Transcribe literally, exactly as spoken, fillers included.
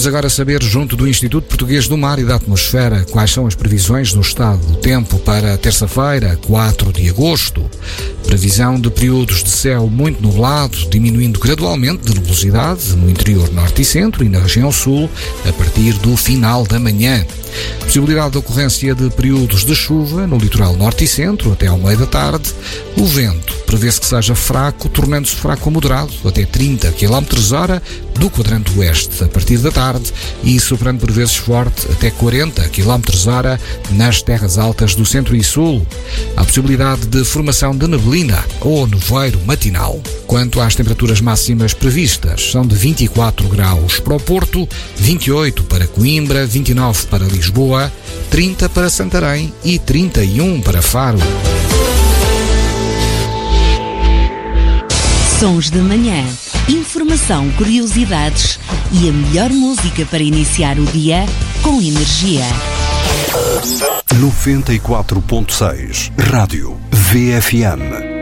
Vamos agora saber, junto do Instituto Português do Mar e da Atmosfera, quais são as previsões do estado do tempo para terça-feira, quatro de agosto. Previsão de períodos de céu muito nublado, diminuindo gradualmente de nebulosidade no interior norte e centro e na região sul, a partir do final da manhã. Possibilidade de ocorrência de períodos de chuva no litoral norte e centro até ao meio da tarde. O vento prevê-se que seja fraco, tornando-se fraco a moderado, até trinta quilómetros hora do quadrante oeste a partir da tarde e soprando por vezes forte até quarenta quilómetros hora nas terras altas do centro e sul. Há possibilidade de formação de neblina ou nevoeiro matinal. Quanto às temperaturas máximas previstas, são de vinte e quatro graus para o Porto, vinte e oito para Coimbra, vinte e nove para Lisboa, trinta para Santarém e trinta e um para Faro. Sons de manhã, informação, curiosidades e a melhor música para iniciar o dia com energia. noventa e quatro ponto seis Rádio V F M.